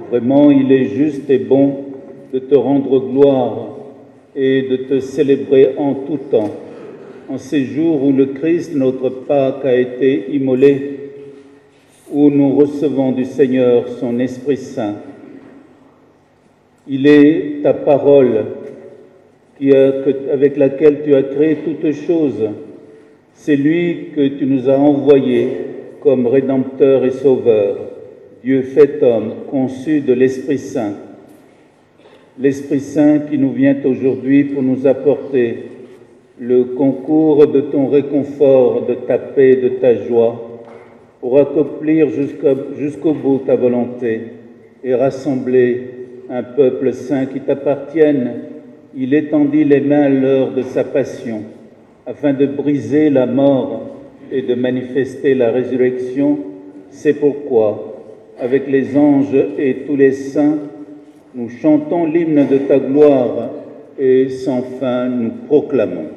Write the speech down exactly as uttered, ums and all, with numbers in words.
Vraiment, il est juste et bon de te rendre gloire et de te célébrer en tout temps, en ces jours où le Christ, notre Pâque, a été immolé, où nous recevons du Seigneur son Esprit Saint. Il est ta parole qui a, que, avec laquelle tu as créé toutes choses. C'est lui que tu nous as envoyé comme Rédempteur et Sauveur, Dieu fait homme, conçu de l'Esprit Saint. L'Esprit Saint qui nous vient aujourd'hui pour nous apporter le concours de ton réconfort, de ta paix, de ta joie, pour accomplir jusqu'à, jusqu'au bout ta volonté et rassembler un peuple saint qui t'appartienne. Il étendit les mains à l'heure de sa passion, afin de briser la mort et de manifester la résurrection. C'est pourquoi, avec les anges et tous les saints, nous chantons l'hymne de ta gloire et sans fin nous proclamons.